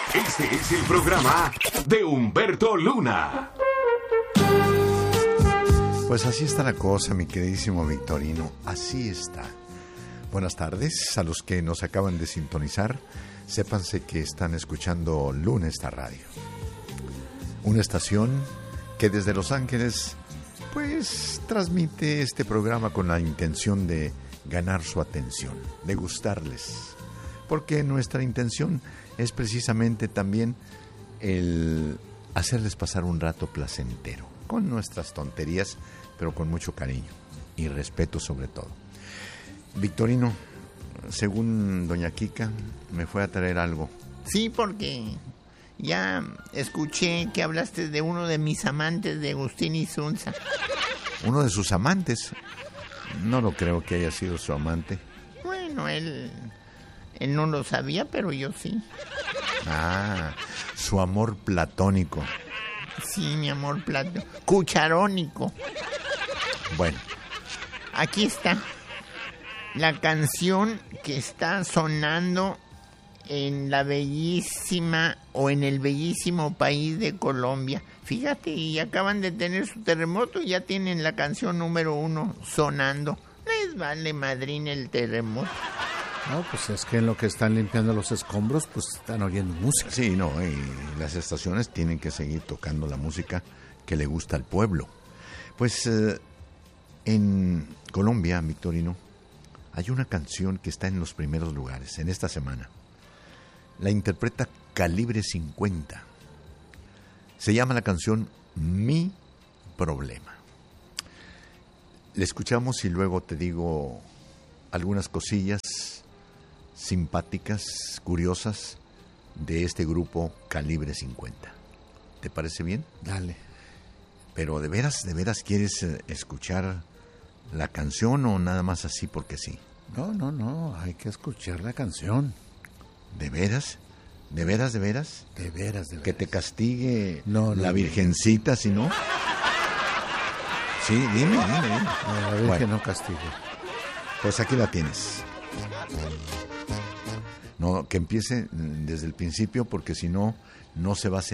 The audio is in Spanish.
Este es el programa de Humberto Luna. Pues así está la cosa, mi queridísimo Victorino, así está. Buenas tardes a los que nos acaban de sintonizar. Sépanse que están escuchando Luna esta radio. Una estación que desde Los Ángeles, pues, transmite este programa con la intención de ganar su atención, de gustarles. Porque nuestra intención es precisamente también el hacerles pasar un rato placentero, con nuestras tonterías, pero con mucho cariño y respeto sobre todo. Victorino, según doña Kika, me fue a traer algo. Sí, porque ya escuché que hablaste de uno de mis amantes, de Agustín Insunza. ¿Uno de sus amantes? No lo creo que haya sido su amante. Bueno, él no lo sabía, pero yo sí. Ah, su amor platónico. Sí, mi amor platónico. Cucharónico. Bueno. Aquí está la canción que está sonando en la bellísima o en el bellísimo país de Colombia. Fíjate, y acaban de tener su terremoto y ya tienen la canción número 1 sonando. Les vale madrín el terremoto. No, pues es que en lo que están limpiando los escombros, pues están oyendo música. Sí, no, y las estaciones tienen que seguir tocando la música que le gusta al pueblo. Pues en Colombia, Victorino, hay una canción que está en los primeros lugares en esta semana. La interpreta Calibre 50. Se llama la canción Mi Problema. La escuchamos y luego te digo algunas cosillas simpáticas, curiosas de este grupo Calibre 50. ¿Te parece bien? Dale. Pero ¿de veras quieres escuchar la canción o nada más así porque sí? No, hay que escuchar la canción. ¿De veras? ¿De veras? De veras. ¿Que te castigue la Virgencita si no? Sí, dime. No, la Virgen bueno, no castigue. Pues aquí la tienes. No, que empiece desde el principio porque si no, no se va a